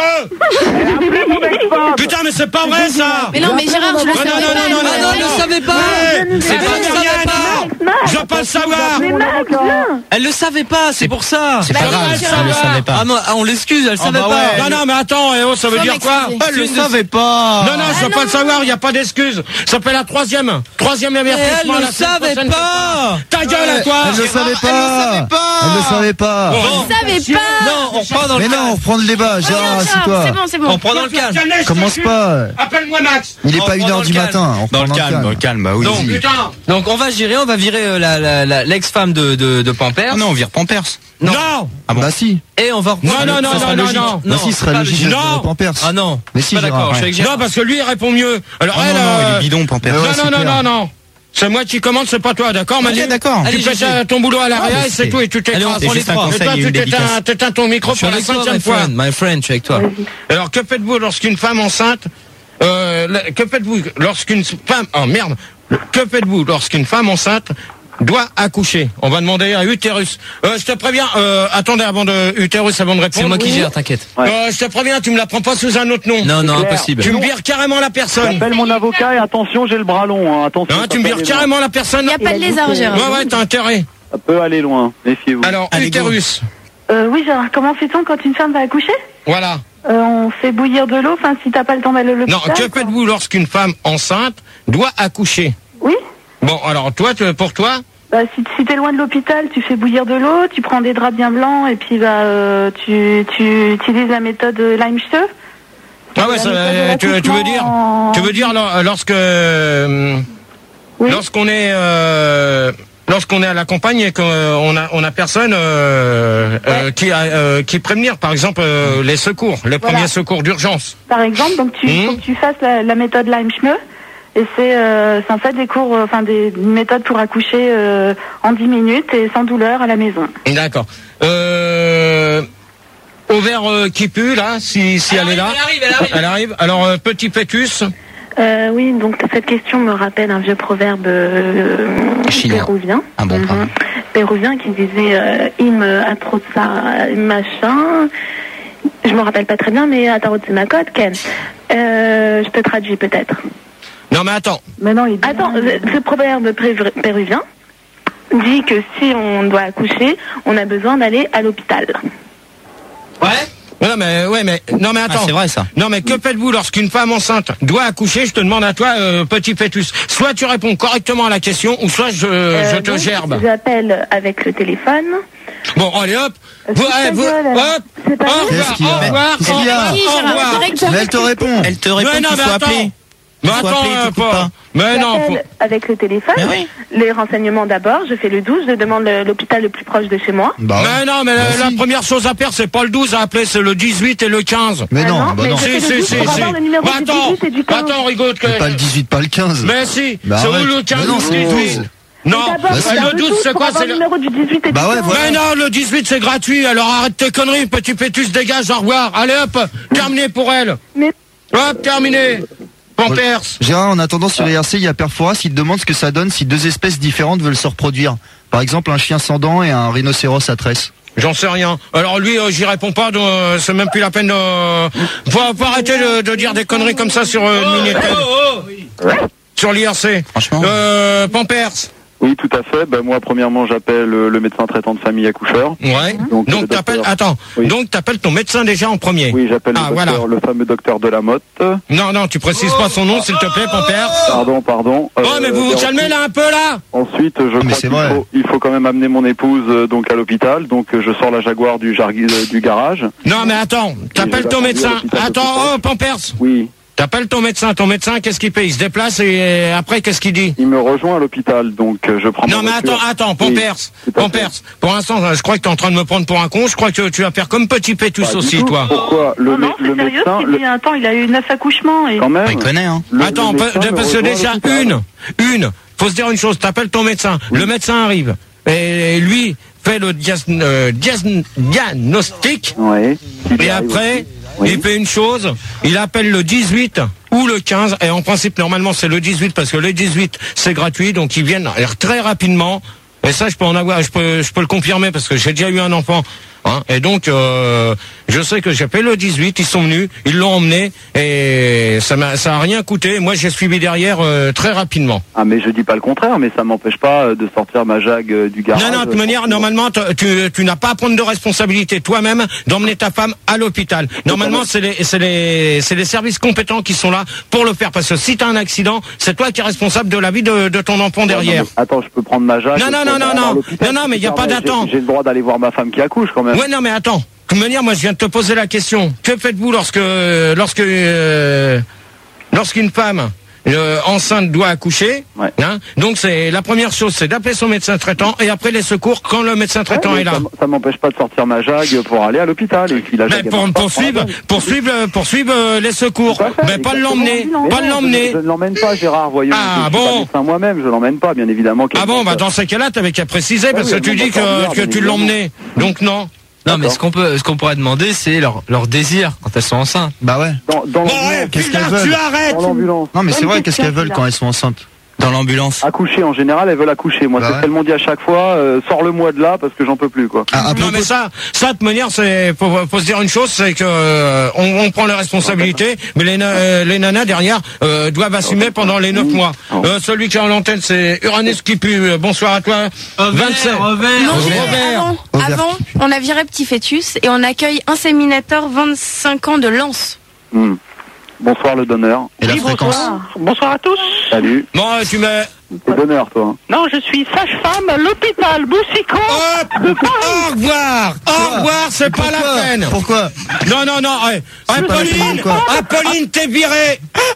A: Putain, mais c'est pas vrai ça.
F: Mais non, mais Gérard, je le
A: Non,
F: savais
A: non,
F: pas.
A: non, non,
F: elle
A: non,
E: Ah
F: me
E: non,
F: l'a
E: elle
F: dit.
E: le savait pas.
A: Ouais, c'est
E: Elle
A: pas
E: le savait
A: Marianne.
E: pas.
A: Je veux pas le savoir.
B: Mais Max, viens.
E: Elle le savait pas, c'est pour ça.
D: C'est
F: Bah
D: pas
F: oui,
D: grave,
F: Gérard.
D: elle le savait pas.
E: Ah non, ah, on l'excuse, elle savait
D: bah
E: pas.
D: ouais.
A: Non, non, mais attends, eh oh, ça veut
F: Faut
A: dire quoi?
F: m'excuser.
D: Elle le savait pas.
A: Non, non, je veux pas le savoir, il n'y a pas d'excuse. Ça fait la troisième. Troisième
E: Et elle
A: avertissement.
E: ne
A: la
E: le
A: semaine
E: savait
A: prochaine.
E: pas.
A: Ta gueule à toi.
G: Elle ne savait pas.
D: savait pas.
G: Elle ne savait pas.
A: Bon.
F: Je savais pas.
E: Non, on reprend dans le
G: Mais non, on
E: calme.
G: reprend le débat.
F: Viens,
G: Gérard,
F: Gérard,
G: assis-toi.
F: C'est bon, c'est
E: On
F: bon.
E: reprend dans le calme.
G: Commence pas.
A: Appelle-moi Max.
G: Il est
E: On
G: pas une
E: reprend
G: heure
E: dans
G: du
E: le calme.
G: matin. On
D: Dans
G: reprend
D: le calme, dans le calme, bah oui.
A: Donc,
G: vas-y.
A: putain.
E: Donc on va gérer, on va virer euh, la, la, la- l'ex-femme de, de, de Pampers.
D: Ah non, on vire Pampers.
A: Non.
D: Ah bon.
G: Bah si.
E: Et on va reprendre.
A: Non, non, non,
E: Ça sera
A: non, non,
E: logique.
A: non.
G: Bah si, ce
E: c'est
G: serait
E: pas
G: logique de
A: Non.
G: virer Pampers.
E: Ah non.
G: Mais
E: je
G: si,
E: suis pas d'accord,
G: Gérard,
E: je suis avec Gérard.
A: Non, parce que lui, il répond mieux. Alors,
D: Ah
A: elle,
D: non, non, il
A: euh,
D: est bidon Pampers.
G: Ouais,
A: non,
G: c'est
A: non, non,
G: clair.
A: non, non. C'est moi qui commande, c'est pas toi, d'accord, Manu?
D: Ok, d'accord.
A: Tu
E: Allez,
A: fais
E: Gégé.
A: ta- ton boulot à l'arrière
D: Ah, mais
A: et c'est
D: c'est-
A: tout, et tu
E: Allez, on
A: t'écrases.
E: prend les
D: juste un
E: trois.
A: Et
D: conseil
A: toi,
D: et
A: tu
D: une
A: t'éteins
D: dédicace.
A: t'éteins ton micro
E: Je suis
A: pour la
E: avec toi,
A: cinquième
E: my
A: fois.
E: friend, my friend, je suis avec toi.
A: Alors, que faites-vous lorsqu'une femme enceinte, euh, la- que faites-vous lorsqu'une femme, oh merde, que faites-vous lorsqu'une femme enceinte doit accoucher? On va demander à Utérus. Euh, je te préviens, euh, attendez avant de, Utérus avant de
E: C'est
A: répondre.
E: moi qui gère, t'inquiète.
C: Ouais.
A: Euh, je te préviens, tu me la prends pas sous un autre nom.
E: Non, non,
C: clair.
E: impossible.
A: Tu me vires carrément la personne.
C: J'appelle mon avocat et attention, j'ai le bras long. Hein. Attention.
A: Hein,
C: ça
A: tu me
C: peut
A: vires
C: aller
A: carrément la personne.
F: Il n'y a pas de lézard, Gérard.
A: Ouais, ouais, t'as intérêt.
C: loin. Ça peut aller loin. Méfiez-vous.
A: Alors,
D: Allez, go.
A: Utérus.
B: Euh, oui, Gérard, comment fait-on quand une femme va accoucher?
A: Voilà.
B: Euh, on fait bouillir de l'eau, enfin, si t'as pas le temps d'aller à l'hôpital.
A: Non, que
B: quoi.
A: faites-vous lorsqu'une femme enceinte doit accoucher?
B: Oui.
A: Bon, alors toi, tu- pour toi,
B: Bah, si si t'es loin de l'hôpital, tu fais bouillir de l'eau, tu prends des draps bien blancs et puis bah euh, tu tu utilises la méthode Limestone.
A: Ah ouais, ça, euh, tu, tu veux dire,
B: en...
A: tu veux dire lor- lorsque, euh,
B: Oui.
A: lorsqu'on est, euh, lorsqu'on est à la campagne et qu'on a, on a personne euh, euh, qui a, euh, qui prévenir, par exemple euh, les secours, les
B: Voilà.
A: premiers secours d'urgence.
B: Par exemple, donc tu
A: Mmh.
B: faut que tu fasses la, la méthode Limestone et c'est euh, c'est en fait des cours, euh, enfin des une méthode pour accoucher euh, en dix minutes et sans douleur à la maison.
A: D'accord. Euh, ovaire euh, qui pue là, si si elle, est là.
E: Elle arrive, elle arrive.
A: Elle arrive. Alors euh, petit fœtus.
B: Euh, oui, donc cette question me rappelle un vieux proverbe euh,
D: Chilien.
B: péruvien.
D: Un bon
B: Mhm.
D: proverbe.
B: Péruvien qui disait euh, im atroza machin. Je me rappelle pas très bien, mais ma code, Ken. Euh, je te traduis peut-être.
A: Non mais attends.
B: Mais non, il dit... Attends, ce ce proverbe péru- péruvien dit que si on doit accoucher, on a besoin d'aller à l'hôpital.
E: Ouais.
A: Non mais ouais mais non mais
D: Ah,
A: attends.
D: c'est vrai ça.
A: Non mais que faites-vous lorsqu'une femme enceinte doit accoucher? Je te demande à toi, euh, petit fœtus. Soit tu réponds correctement à la question, ou soit je,
B: Euh,
A: je te
B: donc,
A: gerbe.
B: J'appelle avec le téléphone.
A: Bon, allez hop.
B: Euh,
A: Vous,
B: c'est
A: eh,
B: ta
A: vous,
B: gueule, alors.
A: hop.
B: C'est pas
A: Au
B: vrai.
G: Qu'est-ce qu'il y a
A: revoir, au revoir,
G: Qu'est-ce
A: au
G: qu'il y a
A: revoir,
F: Si,
A: au
F: Gérard,
A: revoir.
F: c'est vrai que
G: Mais elle te répond.
D: Elle te répond
A: Mais non,
D: qu'il
A: mais
D: faut
A: attends.
D: appeler.
A: Mais
D: Faut
A: attends,
D: appeler,
A: euh,
D: t'écoutes
A: pas.
D: pas.
A: Mais non, faut...
B: J'appelle avec le téléphone.
D: Mais oui.
B: Les renseignements d'abord. Je fais le douze. Je demande le- l'hôpital le plus proche de chez moi.
G: Bah ouais.
A: Mais non, mais la,
G: Bah
A: la
G: si.
A: première chose à faire, c'est pas le douze à appeler, c'est le dix-huit et le quinze.
G: Mais
B: Ah
G: non,
B: non,
G: bah
B: mais
G: non.
B: je-
A: Si,
B: fais le
A: si,
B: douze
A: si,
B: pour
A: si.
B: avoir le numéro
A: Bah,
B: du
A: attends,
B: dix-huit et du quinze.
A: attends, rigole que...
G: Mais pas le dix-huit, pas le quinze.
A: Mais si,
G: Bah
A: c'est où
G: arrête.
A: le quinze
G: Mais non,
A: ou
G: c'est
A: le
G: le
A: dix-huit?
G: douze.
A: Non,
B: D'abord,
G: bah,
B: je
G: c'est
B: fais
A: le douze,
B: douze
A: c'est
B: pour
A: quoi?
B: avoir
A: C'est
B: le
A: le...
B: numéro du dix-huit et
G: Bah
B: du
G: ouais,
B: quinze.
G: voilà.
A: Mais non, le dix-huit c'est gratuit, alors arrête tes conneries, petit fœtus, dégage, au revoir. Allez hop, terminé pour elle.
B: Mais-
A: Hop, terminé. Pampers.
G: Gérard, en attendant sur I R C, il y a Perforas, il te demande ce que ça donne si deux espèces différentes veulent se reproduire. Par exemple, un chien sans dents et un rhinocéros à tresse.
A: J'en sais rien. Alors lui, euh, j'y réponds pas, donc euh, c'est même plus la peine de... Faut, faut arrêter de, de dire des conneries comme ça sur euh, Minitel. Sur l'I R C.
D: Franchement.
A: Euh, Pampers.
C: Oui, tout à fait. Ben, moi, premièrement, j'appelle euh, le médecin traitant de famille accoucheur.
A: Ouais.
C: Donc, le
A: Donc t'appelles...
C: docteur-
A: Attends.
C: Oui.
A: Donc t'appelles ton médecin déjà en premier.
C: Oui, j'appelle
A: Ah,
C: le, docteur,
A: voilà.
C: le fameux docteur de la Motte.
A: Non, non, tu précises pas son nom, s'il te plaît, Pampers.
C: Pardon, pardon.
A: Oh, mais
C: Euh,
A: vous vous
C: et
A: calmez là un peu là.
C: Ensuite, je
G: mais
C: crois
G: c'est
C: qu'il
G: vrai.
C: faut, il faut quand même amener mon épouse euh, donc à l'hôpital. Donc, euh, je sors la Jaguar du, jargui- euh, du garage.
A: Non, mais attends, t'appelles
C: je
A: ton
C: vais
A: médecin.
C: à l'hôpital de
A: Attends,
C: Coutances.
A: oh, Pampers.
C: Oui,
A: T'appelles ton médecin. Ton médecin, qu'est-ce qu'il fait? Il se déplace et après, qu'est-ce qu'il dit?
C: il me rejoint à l'hôpital. Donc, euh, je prends
A: Non,
C: ma
A: mais
C: voiture.
A: attends, attends,
C: Oui,
A: Pampers.
C: tout à fait.
A: Pampers. Pour l'instant, je crois que t'es en train de me prendre pour un con. Je crois que tu vas faire comme petit pétus
C: Pas du
A: aussi,
C: tout.
A: toi.
C: Pourquoi le,
B: Non, non,
C: mé-
B: c'est
C: le
B: sérieux.
C: médecin,
B: Il
C: le-
B: dit, attends, il a eu neuf accouchements et...
C: quand même.
D: Il connaît, hein.
C: le-
A: Attends,
C: le
A: peut-
C: médecin me
A: parce que
C: rejoint à
A: déjà,
C: l'hôpital.
A: une, une, faut se dire une chose, t'appelles ton médecin, le médecin arrive, et lui fait le dias- euh, dias- diagnostic,
C: Ouais. Il
A: et
C: arrive
A: après,
C: aussi. Oui.
A: il fait une chose, il appelle le dix-huit ou le quinze, et en principe, normalement, c'est le dix-huit, parce que le dix-huit, c'est gratuit, donc ils viennent très rapidement, et ça, je peux en avoir, je peux, je peux le confirmer, parce que j'ai déjà eu un enfant. Hein, et donc, euh, je sais que j'ai fait le dix-huit, ils sont venus, ils l'ont emmené, et ça m'a, ça a rien coûté. Moi, j'ai suivi derrière euh, très rapidement.
C: Ah, mais je dis pas le contraire, mais ça m'empêche pas euh, de sortir ma Jag euh, du garage.
A: non, non, de toute manière, normalement, t- tu, tu n'as pas à prendre de responsabilité toi-même d'emmener ta femme à l'hôpital. Normalement, c'est les, c'est les, c'est les services compétents qui sont là pour le faire, parce que si t'as un accident, c'est toi qui es responsable de la vie de, de ton enfant derrière.
C: Non, mais attends, je peux prendre ma Jag.
A: Non, non,
C: et
A: non,
C: aller
A: non,
C: à
A: non.
C: l'hôpital.
A: Non, non, mais y a pas
C: J'ai-
A: d'attente.
C: J'ai le droit d'aller voir ma femme qui accouche quand même.
A: Ouais, non, mais attends. De toute manière, moi, je viens de te poser la question. Que faites-vous lorsque, lorsque, euh, lorsqu'une femme euh, enceinte doit accoucher?
C: Ouais.
A: Hein, donc, c'est la première chose, c'est d'appeler son médecin traitant et après les secours quand le médecin traitant
C: Ouais, mais
A: est là.
C: Ça, m- ça m'empêche pas de sortir ma Jag pour aller à l'hôpital. Et puis la
A: Mais
C: Jag, elle
A: pour
C: marche pas,
A: poursuivre,
C: je prends la
A: poursuivre, euh, poursuivre euh, les secours.
C: Tout à fait,
A: Mais pas
C: exactement.
A: l'emmener,
C: Mais
A: pas
C: non,
A: l'emmener.
C: Je, je ne l'emmène pas, Gérard, voyons.
A: Ah,
C: je suis
A: bon.
C: pas médecin moi-même, je l'emmène pas, bien évidemment.
A: Ah bon, bah dans ces cas-là, t'avais qu'à préciser parce
C: oui,
A: que tu
C: elle
A: dis
C: m'en va
A: que,
C: pas
A: que
C: bien
A: tu l'emmenais. Donc non.
E: Non, mais
C: D'accord.
E: ce qu'on peut, ce qu'on pourrait demander, c'est leur, leur désir quand elles sont enceintes.
G: Bah ouais.
C: Dans, dans
A: Bon,
C: l'ambulance.
A: ouais,
G: qu'est-ce
A: putain,
G: qu'elles veulent
A: tu arrêtes.
C: Dans l'ambulance.
G: Non, mais c'est
B: Bonne
G: vrai, qu'est-ce
B: question,
G: qu'elles veulent
B: celui-là.
G: quand elles sont enceintes?
D: Dans l'ambulance.
C: Accoucher, en général, elles veulent accoucher. Moi,
G: Bah
C: c'est
G: ouais.
C: ce qu'elles m'ont dit à chaque fois. Euh, Sors-le-moi de là parce que j'en peux plus, quoi.
G: Ah, un peu
A: Non mais ça, ça de toute manière, c'est faut, faut se dire une chose, c'est que euh, on, on prend les responsabilités, mais les, na- euh, les nanas derrière euh, doivent assumer pendant les neuf mois. Euh, celui qui est en l'antenne, c'est Uranus qui pue. Euh, Bonsoir à toi. vingt-sept.
F: Non, j'ai-
A: Robert.
F: avant,
G: Robert.
F: avant, on a viré Petit Fœtus et on accueille Inséminateur vingt-cinq ans de Lens.
C: Hmm. Bonsoir, le donneur.
G: Et la
B: Oui,
G: fréquence.
B: bonsoir. Bonsoir à tous.
C: Salut.
A: Bon, euh, tu mets.
C: T'es bonheur, toi.
H: Non, je suis sage-femme à l'hôpital Boussicot
A: Hop,
H: de Paris.
A: au revoir, au revoir, c'est pas la peine.
G: Pourquoi?
A: Non, non, non, ouais. Apolline,
G: pourquoi.
A: Apolline, t'es virée.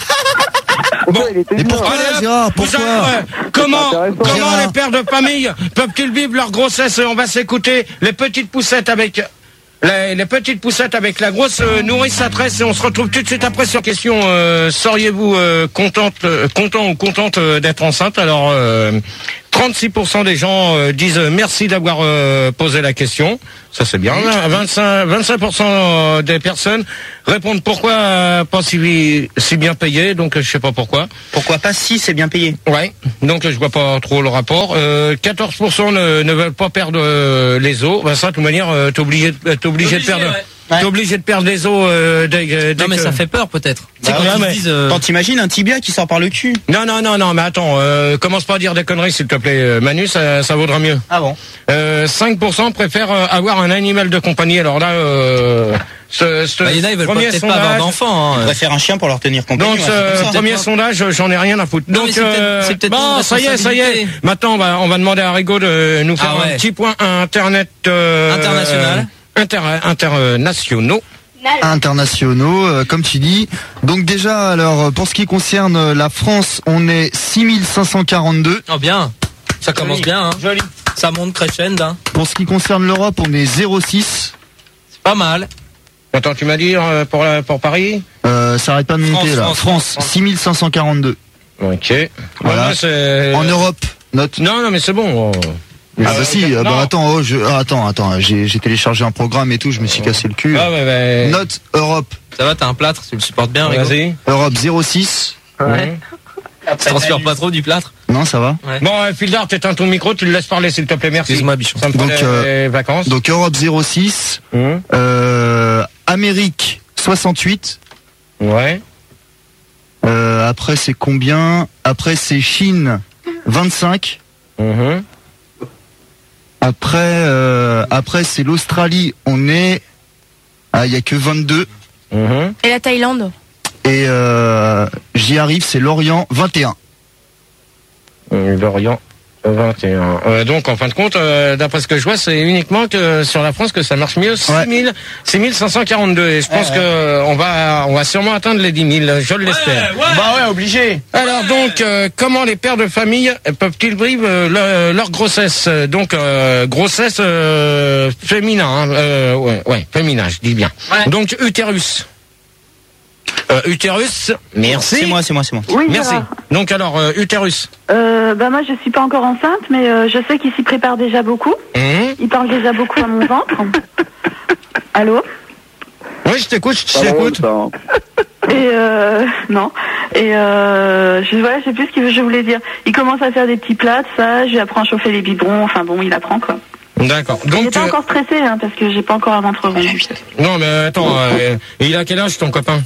A: Bon,
C: Il était
G: Et
C: bien.
G: pourquoi,
A: allez, hop,
G: Gérard,
A: vous
G: pourquoi?
A: savez, euh, comment,
C: intéressant.
A: comment
G: Gérard.
A: les pères de famille peuvent-ils vivre leur grossesse? On va s'écouter les petites poussettes avec les, les petites poussettes avec la grosse euh, nourrice à tresse et on se retrouve tout de suite après sur question. Euh, seriez-vous euh, contente, euh, content ou contente euh, d'être enceinte? Alors, euh, trente-six pour cent des gens euh, disent euh, merci d'avoir euh, posé la question. Ça c'est bien. vingt-cinq, vingt-cinq pour cent des personnes répondent pourquoi euh, pas si, si bien payé. Donc euh, je sais pas pourquoi.
D: Pourquoi pas si c'est bien payé?
A: Ouais. Donc euh, je vois pas trop le rapport. Euh, quatorze pour cent ne, ne veulent pas perdre euh, les os. Ben, ça de toute manière, euh, t'es obligé, de- t'es obligé de perdre.
E: ouais.
A: T'es obligé de perdre les os euh, dès, que- dès
E: Non mais
A: que-
E: ça fait peur peut-être. C'est
A: Bah
E: quand
A: ouais,
E: ils
A: mais-
E: se disent. euh,
D: Quand t'imagines un tibia qui sort par le cul.
A: Non, non, non, non, mais attends, euh, commence pas à dire des conneries, s'il te plaît, euh, Manu, ça, ça vaudra mieux.
D: Ah bon?
A: Euh, cinq pour cent préfèrent euh, avoir un animal de compagnie. Alors là, euh, ce, ce
E: Bah, il y en a, ils veulent
A: premier
E: peut-être pas avoir
A: sondage,
E: d'enfants.
D: On
E: Hein.
D: va faire un chien pour leur tenir compagnie.
A: donc
D: on va faire
A: ce
D: comme ça.
A: premier
E: pas-
A: sondage, j'en ai rien à foutre.
E: Non,
A: Donc
E: mais c'est peut-être-
A: euh,
E: c'est peut-être
A: bon,
E: une
A: ça y est, ça y est.
E: responsabilité.
A: Maintenant, on va, on va demander à Rigaud de nous faire
E: Ah ouais.
A: un petit point internet euh,
E: International.
A: euh, inter, internationaux.
G: Internationaux, euh, comme tu dis. Donc déjà, alors pour ce qui concerne euh, la France, on est six mille cinq cent quarante-deux.
E: Oh bien. Ça commence bien. Hein.
A: Joli.
E: Ça monte crescendo. Hein.
G: Pour ce qui concerne l'Europe, on est zéro virgule six.
E: C'est pas mal.
A: Attends, tu m'as dit euh, pour la, pour Paris.
G: Euh, ça arrête pas de monter
E: France,
G: là.
E: France,
G: France,
E: France.
G: six mille cinq cent quarante-deux.
A: Ok.
G: Voilà.
A: Ouais, c'est-
G: En Europe, note.
A: Non, non, mais c'est bon. oh.
G: Ah bah si,
A: Euh,
G: ah bah
A: non.
G: attends, oh, je, ah, attends, attends, j'ai j'ai téléchargé un programme et tout, je me suis cassé le cul.
A: Ah ouais, ouais.
G: Note Europe,
E: Ça va, t'as un plâtre, tu le supportes bien. Rigo.
A: Vas-y.
G: Europe zéro virgule six.
A: Ouais.
E: Tu transpires pas trop du plâtre.
G: Non, ça va.
E: Ouais.
A: Bon, euh, Fildar, t'éteins ton micro, tu le laisses parler, s'il te plaît, merci.
E: Excuse-moi, bichon.
A: Ça me fait
G: Donc,
A: les
G: euh,
A: vacances.
G: Donc Europe zéro virgule six,
A: Hum.
G: euh, Amérique soixante-huit.
A: Ouais.
G: Euh, après c'est combien? Après c'est Chine vingt-cinq.
A: Mhm.
G: Après euh, après c'est l'Australie, on est ah il y a que vingt-deux
A: Mhm.
F: Et la Thaïlande?
G: et euh, j'y arrive, c'est l'Orient vingt et un.
A: Euh, Lorient vingt et un. Euh, donc, en fin de compte, euh, d'après ce que je vois, c'est uniquement que sur la France que ça marche mieux. six mille, six mille cinq cent quarante-deux. Et je pense
D: Ouais, ouais.
A: que euh, on va, on va sûrement atteindre les dix mille. Je l'espère.
D: Bah ouais, obligé.
A: Alors donc, euh, comment les pères de famille peuvent-ils vivre euh, leur, leur grossesse? Donc, euh, grossesse euh, féminin, hein, euh, ouais, ouais, féminin, je dis bien.
E: Ouais.
A: Donc, utérus. Euh, utérus, merci.
D: C'est moi, c'est moi, c'est moi.
B: Oui,
A: Merci.
B: Gérard.
A: Donc alors, euh, utérus.
B: Euh, bah moi, je suis pas encore enceinte, mais euh, je sais qu'il s'y prépare déjà beaucoup.
A: Hum.
B: Il parle déjà beaucoup à mon ventre. Allô?
A: Oui, je t'écoute, je
C: Pas drôle,
A: t'écoute.
C: ça, hein.
B: Et euh, non. Et euh, je, voilà, je sais plus ce que je voulais dire. Il commence à faire des petits plats, de ça. Je lui apprends à chauffer les biberons. Enfin bon, il apprend quoi.
A: D'accord.
B: Il n'est
A: Donc,
B: pas
A: euh,
B: encore stressé, hein, parce que j'ai pas encore un ventre rond.
A: non, mais attends, euh, il a quel âge ton copain?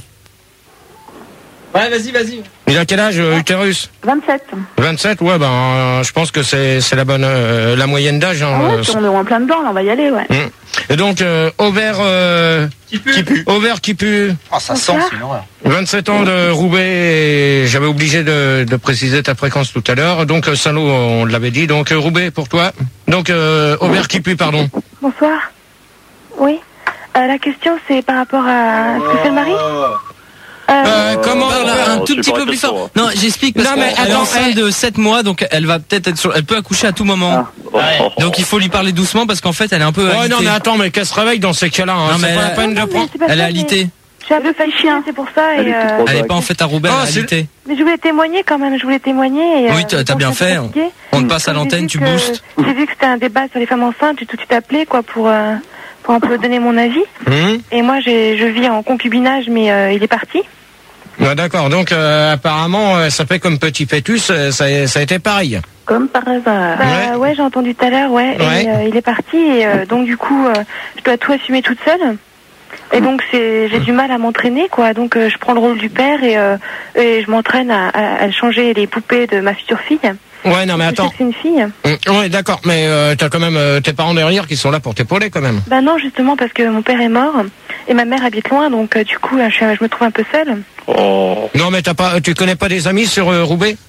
E: Ouais, vas-y, vas-y.
A: Il a quel âge, euh, utérus?
B: vingt-sept.
A: vingt-sept, ouais, ben, euh, je pense que c'est c'est la bonne, euh, la moyenne d'âge. Hein,
B: Ah ouais,
A: euh,
B: on est en plein dedans, là, on va y aller, ouais.
A: hum. Et donc, euh, ovaire, euh,
E: Qui pue.
D: Qui pue.
A: ovaire qui pue.
D: Oh, ça sent, c'est une horreur.
A: vingt-sept ans de Roubaix, et j'avais oublié de, de préciser ta fréquence tout à l'heure. Donc, euh, Saint-Lô, on l'avait dit. Donc, euh, Roubaix pour toi. Donc, euh, ovaire qui pue, pardon.
B: Bonsoir. Oui. Euh, la question, c'est par rapport à... Est-ce que c'est le mari euh,
A: Euh, comment
E: Parle un tout petit peu plus fort. Non, j'explique parce
A: Non, mais
E: qu'elle est
A: attends,
E: enceinte
A: eh.
E: de sept mois, donc elle va peut-être être sur, elle peut accoucher à tout moment. Donc il faut lui parler doucement parce qu'en fait elle est un peu
A: Ouais,
E: alitée.
A: non, mais attends, mais qu'elle se réveille dans ces cas-là. Hein.
E: Non, mais
A: C'est pas la
E: elle-
A: peine de
B: non, mais
A: prendre.
B: c'est pas
E: Elle est
B: ça, mais
E: alitée.
B: J'ai un peu fait le chien, c'est pour ça.
C: Elle
B: Et,
C: est toute
B: euh,
C: trop
E: Elle est
C: vague.
E: pas en fait à Roubaix,
A: Oh,
E: elle est
A: c'est-
E: alitée.
B: Mais je voulais témoigner quand même, je voulais témoigner. Et,
E: Oui,
B: euh,
E: t'as- t'as
B: bon,
E: bien
B: je suis un peu
E: fait.
B: fatiguée.
E: On te passe à
B: J'ai
E: l'antenne,
B: vu
E: tu
B: que-
E: boostes.
B: J'ai vu que c'était un débat sur les femmes enceintes, j'ai tout de suite appelé quoi, pour, euh, pour un peu donner mon avis.
A: Hum.
B: Et moi, j'ai- je vis en concubinage, mais euh, il est parti.
A: Ouais, d'accord. Donc, euh, apparemment, euh, ça fait comme petit fœtus, euh, ça, ça a été pareil.
B: Comme par hasard. Bah
A: Ouais.
B: ouais, j'ai entendu tout à l'heure, ouais.
A: Ouais.
B: Et euh, il est parti, et euh, donc du coup, euh, je dois tout assumer toute seule. Et donc c'est, j'ai du mal à m'entraîner, quoi. Donc euh, je prends le rôle du père et, euh, et je m'entraîne à, à, à changer les poupées de ma future fille.
A: Ouais, non, mais
B: Je sais
A: attends.
B: que c'est une fille.
A: Hum, Ouais, d'accord. Mais euh, t'as quand même euh, tes parents derrière qui sont là pour t'épauler, quand même.
B: Bah non, justement parce que mon père est mort et ma mère habite loin, donc euh, du coup, euh, je, suis- je me trouve un peu seule.
A: Non, mais t'as pas, tu connais pas des amis sur euh, Roubaix?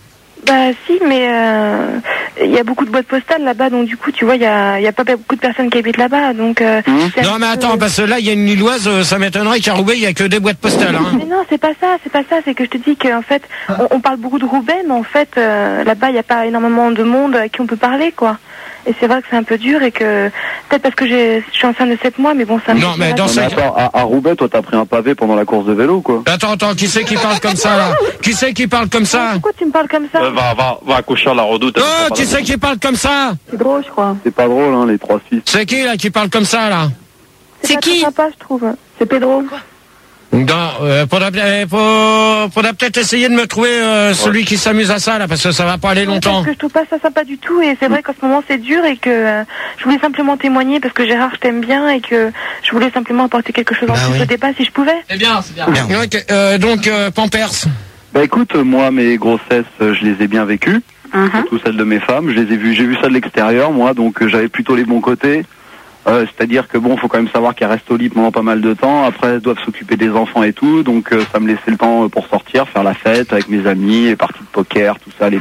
B: Bah si, mais euh, il y a beaucoup de boîtes postales là-bas, donc du coup, tu vois, il y a, y a pas beaucoup de personnes qui habitent là-bas, donc... Euh,
A: mmh. Non mais attends, parce que là, il y a une Lilloise, ça m'étonnerait qu'à Roubaix, il y a que des boîtes postales. Hein.
B: Mais non, c'est pas ça, c'est pas ça, c'est que je te dis qu'en fait, on, on parle beaucoup de Roubaix, mais en fait, euh, là-bas, il n'y a pas énormément de monde à qui on peut parler, quoi. Et c'est vrai que c'est un peu dur et que peut-être parce que j'ai, je suis enceinte de sept mois, mais bon, ça.
A: Non, mais dans ce...
C: Attends, à, à Roubaix, toi, t'as pris un pavé pendant la course de vélo, quoi.
A: Attends, attends, qui c'est qui parle comme ça là? Qui c'est qui parle comme ça?
B: Pourquoi tu me parles comme ça?
I: euh, Va, va, va accoucher à la Redoute.
A: Oh, qui c'est qui parle comme ça?
B: C'est drôle, je crois.
C: C'est pas drôle, hein, les trois Suisses.
A: C'est qui là qui parle comme ça là?
B: C'est qui? C'est sympa, je trouve. C'est Pedro.
A: Non, euh, faudra, faudra, faudra peut-être essayer de me trouver euh, celui ouais. qui s'amuse à ça là, parce que ça va pas aller longtemps.
B: Parce que je trouve pas ça sympa du tout, et c'est vrai qu'en ce moment c'est dur, et que euh, je voulais simplement témoigner parce que Gérard, je t'aime bien, et que je voulais simplement apporter quelque chose en bah plus oui. au débat si je pouvais.
E: C'est bien, c'est bien. bien.
A: Okay, euh, donc euh, Pampers.
C: Bah écoute, moi mes grossesses, je les ai bien vécues, uh-huh. surtout celles de mes femmes. Je les ai vues, j'ai vu ça de l'extérieur, moi, donc euh, j'avais plutôt les bons côtés. Euh, c'est-à-dire que bon, faut quand même savoir qu'elles restent au lit pendant pas mal de temps. Après, elles doivent s'occuper des enfants et tout, donc euh, ça me laissait le temps pour sortir, faire la fête avec mes amis, les parties de poker, tout ça. Les...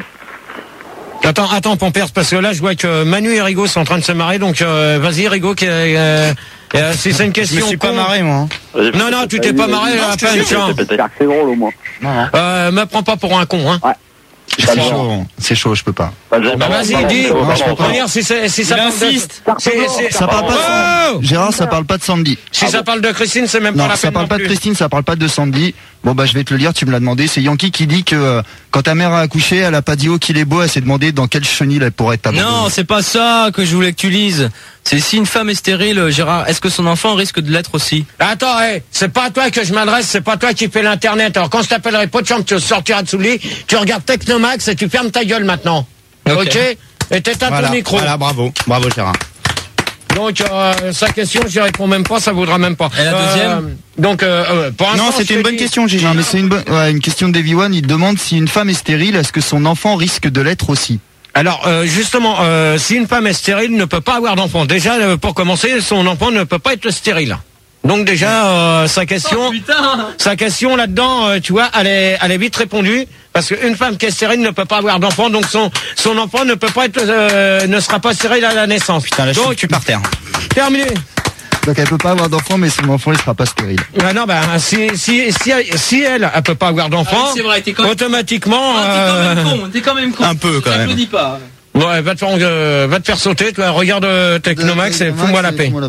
A: Attends, attends, Pampers, parce que là, je vois que Manu et Rigaud sont en train de se marrer, donc euh, vas-y, Rigaud, qui, euh, euh, si c'est une question.
D: Je me suis
A: con...
D: pas marré, moi.
A: Non, non, tu t'es pas marré à peine, tiens.
C: C'est drôle au moins.
A: Euh, me prends pas pour un con, hein.
C: Ouais.
G: C'est chaud, c'est chaud, je peux pas.
A: Bah, vas-y, dis. Regarde, si, si ça parle de...
G: Ça parle pas de... Gérard, ça parle pas de Sandy.
A: Si ça parle de Christine, c'est même
G: non,
A: pas la peine.
G: Ça parle pas de Christine, ça parle pas de Sandy. Bon bah je vais te le lire, tu me l'as demandé. C'est Yankee qui dit que euh, quand ta mère a accouché, elle a pas dit oh qu'il est beau, elle s'est demandé dans quelle chenille elle pourrait être abandonnée.
E: Non, c'est pas ça que je voulais que tu lises. C'est si une femme est stérile, Gérard, est-ce que son enfant risque de l'être aussi?
A: Attends, hey, c'est pas à toi que je m'adresse, c'est pas toi qui fais l'internet. Alors quand je t'appellerai pas de chambre, tu sortiras de sous le lit, tu regardes Technomax et tu fermes ta gueule maintenant. Ok, okay. Et t'éteins
D: voilà,
A: ton micro.
D: Voilà, bravo, bravo Gérard.
A: Donc euh, sa question, j'y réponds même pas, ça vaudra même pas.
E: Et la deuxième
A: euh, Donc euh, euh, pour
G: non, c'était une bonne
A: dis...
G: question, Gégé. Non, mais c'est une bonne, ouais, une question de Davy One. Il demande si une femme est stérile, est-ce que son enfant risque de l'être aussi?
A: Alors euh, justement, euh, si une femme est stérile, ne peut pas avoir d'enfant. Déjà, euh, pour commencer, son enfant ne peut pas être stérile. Donc déjà, euh, sa question,
E: oh, putain.
A: sa question là-dedans, euh, tu vois, elle est, elle est vite répondue, parce qu'une femme qui est stérile ne peut pas avoir d'enfant, donc son, son enfant ne peut pas être, euh, ne sera pas stérile à la naissance.
D: Putain, là,
A: donc
D: je suis par terre.
A: Terminé.
G: Donc elle peut pas avoir d'enfant, mais son enfant il sera pas stérile.
A: Ah non, bah si si si, si elle, elle peut pas avoir d'enfant,
E: ah oui, vrai, quand même...
A: automatiquement.
E: Ah, t'es quand même con, t'es quand même con.
D: Un peu quand même.
E: Je dis pas.
A: Ouais, va te faire, euh, va te faire sauter, toi. Regarde euh, Technomax et fous-moi la paix.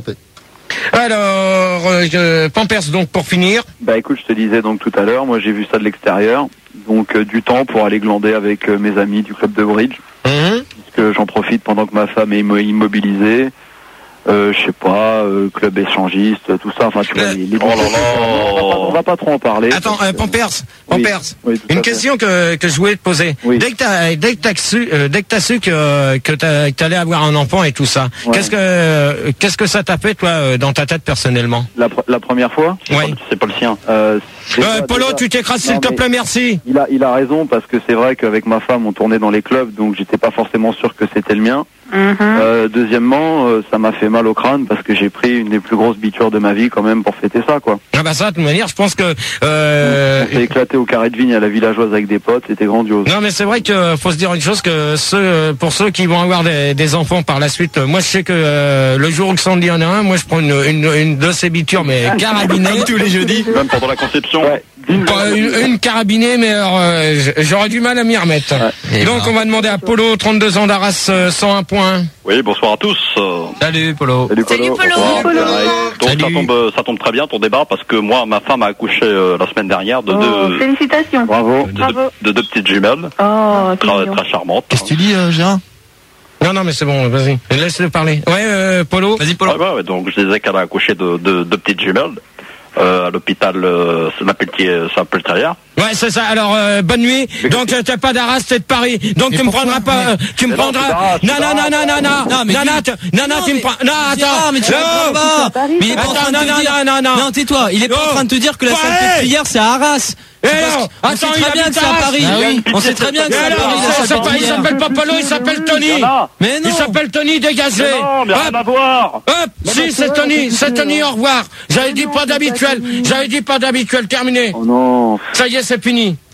A: Alors, euh, Pampers, donc pour finir.
C: Bah écoute, je te disais donc tout à l'heure, moi j'ai vu ça de l'extérieur, donc euh, du temps pour aller glander avec euh, mes amis du club de bridge,
A: mmh.
C: puisque j'en profite pendant que ma femme est immobilisée. Euh, je sais pas, euh, club échangiste, tout ça, enfin tu vois, les, les
I: oh là là.
C: On va pas trop en parler.
A: Attends, euh, Pampers, Pampers,
C: oui, oui,
A: une question que, que je voulais te poser.
C: Oui.
A: Dès que t'as, dès que t'as su, euh, dès que t'as su que, que t'as, que t'allais avoir un enfant et tout ça, ouais. qu'est-ce que, euh, qu'est-ce que ça t'a fait, toi, dans ta tête personnellement?
C: La, la première fois?
A: Oui.
I: C'est pas le sien.
C: Euh,
A: euh, Polo, déjà... tu t'écrases s'il te plaît, merci.
C: Il a, il a raison, parce que c'est vrai qu'avec ma femme, on tournait dans les clubs, donc j'étais pas forcément sûr que c'était le mien. Mm-hmm. Euh, deuxièmement, euh, ça m'a fait mal au crâne parce que j'ai pris une des plus grosses bitures de ma vie quand même pour fêter ça, quoi.
A: Ah bah ça, de toute manière, je pense que... Euh...
C: On s'est éclaté au carré de vigne à la villageoise avec des potes, c'était grandiose.
A: Non mais c'est vrai que faut se dire une chose, que ceux, pour ceux qui vont avoir des, des enfants par la suite, moi je sais que euh, le jour où Sandy en a un, moi je prends une, une, une de ces bitures, mais carabinée.
D: Comme tous les jeudis.
I: Même pendant la conception.
C: Ouais.
A: Une, une carabinée, mais alors, euh, j'aurais du mal à m'y remettre. Ouais. Donc ben. on va demander à Polo, trente-deux ans d'Arras, euh, cent un points.
I: Oui, bonsoir à tous.
E: Salut Polo.
I: Salut Polo.
F: Salut Polo.
I: Bonsoir.
F: Polo.
I: Donc
E: Salut.
I: ça tombe, ça tombe très bien ton débat parce que moi, ma femme a accouché euh, la semaine dernière de
B: oh,
I: deux.
B: Félicitations.
C: Bravo.
I: De,
B: Bravo.
I: De, de deux petites jumelles.
B: Oh,
I: très, très charmantes.
G: Qu'est-ce que tu dis, euh, Gérard?
A: Non, non, mais c'est bon, vas-y. Laisse-le parler. Ouais, euh, Polo.
E: Vas-y, Polo.
I: Ouais, ouais, ouais, donc je disais qu'elle a accouché de deux de petites jumelles. Euh, à l'hôpital euh, Saint-Peltier.
A: Ouais, c'est ça. Alors, euh, bonne nuit. Donc, euh, t'es pas d'Arras, t'es de Paris. Donc,
E: mais
A: tu me prendras pas, euh, tu me prendras. Non, non, non, non, non, non.
E: Non, mais
A: non, non, non, non, tu me prends. Non, attends.
E: Mais tu comprends pas. Mais il est pas en train de te dire.
A: Non, non, non.
E: Non, tais-toi. Il est pas en train de te dire que la Sainte-Pépinière, c'est à Arras.
A: Eh non,
E: on sait très bien que c'est à Paris. On sait très bien que c'est à Paris.
A: Il s'appelle pas Polo, il s'appelle Tony.
E: Mais non.
A: Il s'appelle Tony, dégagé.
I: Non, mais rien à voir.
A: Hop, si, c'est Tony, c'est Tony, au revoir. J'avais dit pas d'habituel. J'avais dit pas d'habituel, terminé.
C: Oh non.
A: Ça y est, c'est fini.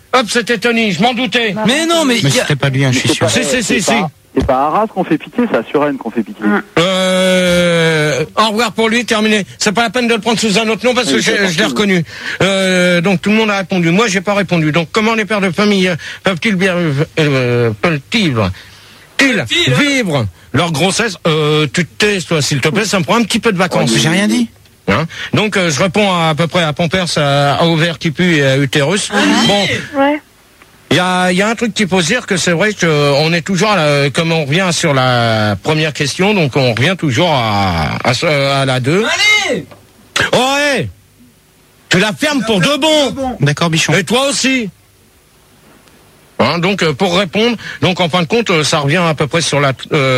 A: Hop, c'était Tony, je m'en doutais.
E: Mais non, mais,
D: Mais
E: il y a-
D: c'était pas bien, je suis sûr.
A: Si, si, si, si.
C: C'est pas Arras qu'on fait pitié, c'est à Suresnes qu'on fait pitié.
A: Euh, au revoir pour lui, terminé. C'est pas la peine de le prendre sous un autre nom parce que
C: Oui,
A: je,
C: c'est
A: je l'ai reconnu. Euh, donc tout le monde a répondu. Moi, j'ai pas répondu. Donc comment les pères de famille euh, peuvent-ils bien, euh, peuvent-ils ils vivre leur grossesse? Euh, tu te tais, toi, s'il te plaît. Ça me prend un petit peu de vacances.
D: J'ai rien dit.
A: Hein, donc euh, je réponds à, à peu près à Pampers, à, à ovaire qui pue et à utérus. Bon.
B: Ouais.
A: Il y a, y a un truc qu'il faut se dire que c'est vrai qu'on est toujours, à la- comme on revient sur la première question, donc on revient toujours à, à, ce- à la deux.
E: Allez!
A: Oh, hey, tu la fermes pour de bon.
D: D'accord, Bichon.
A: Et toi aussi. Hein, donc euh, pour répondre, donc en fin de compte, euh, ça revient à peu près sur la... euh,